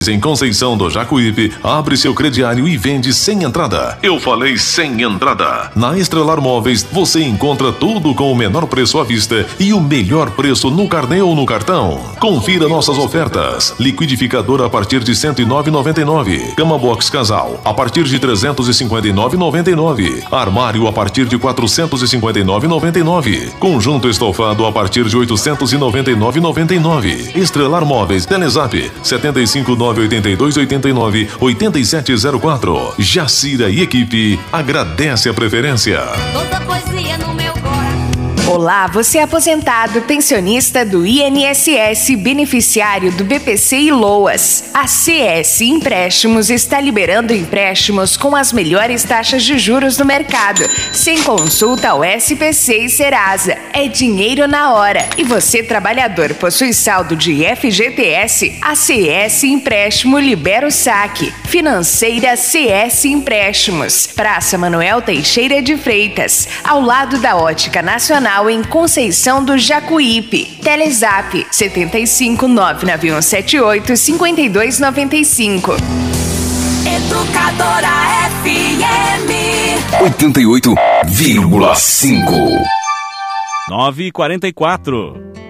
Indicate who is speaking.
Speaker 1: Em Conceição do Jacuípe, abre seu crediário e vende sem entrada. Eu falei sem entrada. Na Estrelar Móveis, você encontra tudo com o menor preço à vista e o melhor preço no carnê ou no cartão. Confira nossas ofertas. Liquidificador a partir de R$ 109,99. Cama box casal a partir de R$ 359,99. Armário a partir de R$ 459,99. Conjunto estofado a partir de R$ 899,99. Estrelar Móveis, Telezap 75982898704. Jacira e equipe agradece a preferência.
Speaker 2: Toda poesia no meu coração.
Speaker 3: Olá, você é aposentado, pensionista do INSS, beneficiário do BPC e LOAS. A CS Empréstimos está liberando empréstimos com as melhores taxas de juros do mercado, sem consulta ao SPC e Serasa. É dinheiro na hora. E você, trabalhador, possui saldo de FGTS? A CS Empréstimo libera o saque. Financeira CS Empréstimos. Praça Manuel Teixeira de Freitas, ao lado da Ótica Nacional, em Conceição do Jacuípe. Telezap 75991785295.
Speaker 2: Educadora FM
Speaker 4: 88,5.
Speaker 5: 9h44.